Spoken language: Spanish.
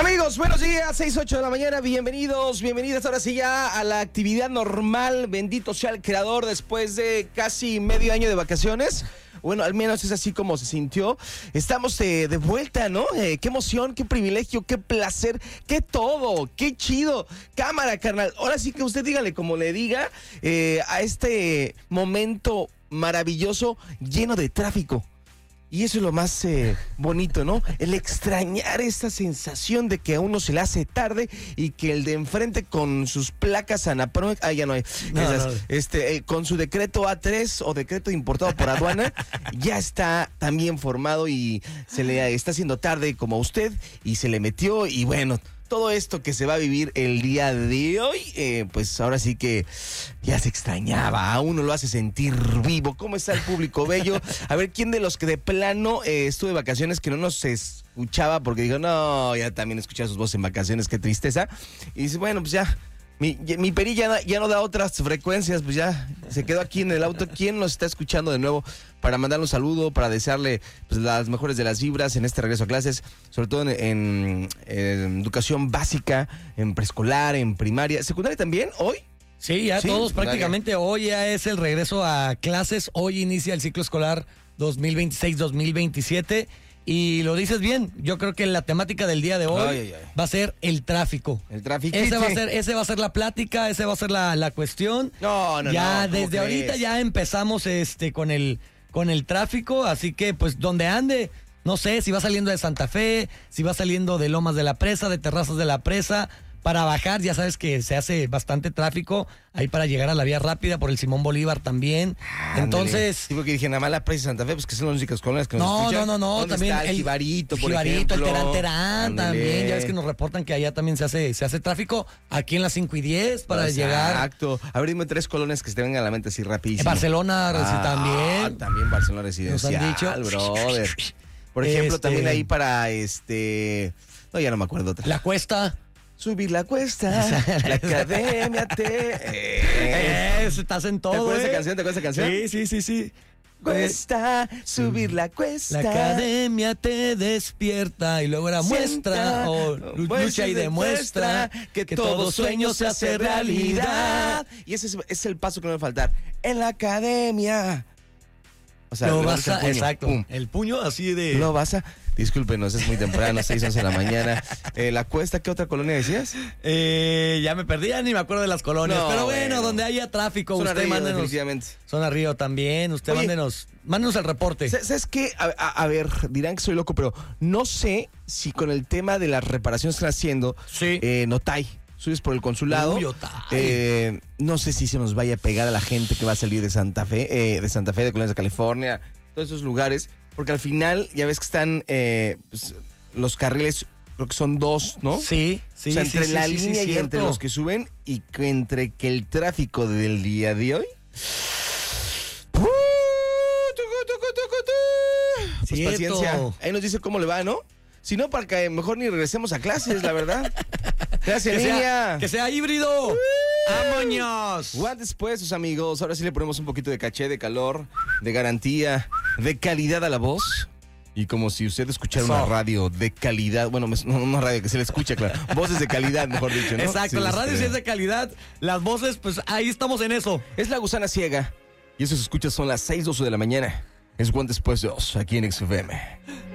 Amigos, buenos días, 6:08 de la mañana, bienvenidas ahora sí ya a la actividad normal. Bendito sea el creador después de casi medio año de vacaciones. Bueno, al menos es así como se sintió. Estamos de vuelta, ¿no? Qué emoción, qué privilegio, qué placer, qué todo, qué chido. Cámara, carnal. Ahora sí que usted dígale como le diga a este momento maravilloso lleno de tráfico. Y eso es lo más bonito, ¿no? El extrañar esta sensación de que a uno se le hace tarde y que el de enfrente con sus placas ANAPRO, ya no hay, con su decreto A3 o decreto importado por aduana, ya está también formado y se le está haciendo tarde como a usted y se le metió y bueno, todo esto que se va a vivir el día de hoy, pues ahora sí que ya se extrañaba, a uno lo hace sentir vivo. ¿Cómo está el público bello? A ver, ¿quién de los que de plano estuvo de vacaciones que no nos escuchaba? Porque dijo, no, ya también escuchaba sus voces en vacaciones, qué tristeza. Y dice, bueno, pues ya, mi perilla ya no da otras frecuencias, pues ya se quedó aquí en el auto. ¿Quién nos está escuchando de nuevo? Para mandarle un saludo, para desearle pues, las mejores de las vibras en este regreso a clases, sobre todo en educación básica, en preescolar, en primaria, secundaria también, hoy. Sí, ya todos prácticamente. Hoy ya es el regreso a clases, hoy inicia el ciclo escolar 2026-2027. Y lo dices bien, yo creo que la temática del día de hoy va a ser el tráfico. El tráfico. Ese va a ser la plática, ese va a ser la cuestión. No. Ya desde ahorita ya empezamos con el tráfico, así que pues donde ande, no sé, si va saliendo de Santa Fe, si va saliendo de Lomas de la Presa, de Terrazas de la Presa, para bajar, ya sabes que se hace bastante tráfico ahí para llegar a la vía rápida por el Simón Bolívar también. Entonces, sí, porque dije, nada más la Presa y Santa Fe, pues que son las únicas colonias que nos escuchan. No, también está el Jibarito, por ejemplo. El Terán también, ya ves que nos reportan que allá también se hace tráfico, aquí en las 5 y 10 para llegar. Exacto. A ver, dime 3 colonias que se te vengan a la mente así rapidísimo. Barcelona también. También Barcelona Residencial, nos han dicho. Brother. Por ejemplo, también ahí para no, ya no me acuerdo otra. La Cuesta. Subir la cuesta, la academia estás en todo. ¿Te acuerdas de esa canción? Sí. Cuesta, subir la cuesta. La academia te despierta y luego era muestra lucha y demuestra que todo sueño se hace realidad. Y ese es el paso que no debe faltar. En la academia. O sea, exacto. Pum. El puño así de. Lo vas a. Discúlpenos, es muy temprano, 6:11 de la mañana. La Cuesta, ¿qué otra colonia decías? Ya me perdí, ya ni me acuerdo de las colonias. No, pero bueno, donde haya tráfico, Zona usted Río, mándenos. Definitivamente. Zona Río también, usted mándenos el reporte. ¿Sabes qué? A ver, dirán que soy loco, pero no sé si con el tema de las reparaciones que están haciendo, Notay, subes por el consulado. No sé si se nos vaya a pegar a la gente que va a salir de Santa Fe, de Colonias de California, todos esos lugares. Porque al final, ya ves que están pues, los carriles, creo que son 2, ¿no? Sí. O sea, entre la línea y entre los que suben, y entre que el tráfico del día de hoy. Pues paciencia. Ahí nos dice cómo le va, ¿no? Si no, para que mejor ni regresemos a clases, la verdad. Gracias, niña. Que sea híbrido. ¡Vámonos! Guantes puestos, amigos. Ahora sí le ponemos un poquito de caché, de calor, de garantía, de calidad a la voz. Y como si usted escuchara una radio de calidad. Bueno, no una radio que se le escucha, claro. Voces de calidad, mejor dicho, ¿no? Exacto, Sí, la radio sí es de calidad. Las voces, pues ahí estamos en eso. Es La Gusana Ciega. Y eso se escucha, son las 6:12 de la mañana. Es Guantes puestos aquí en XFM.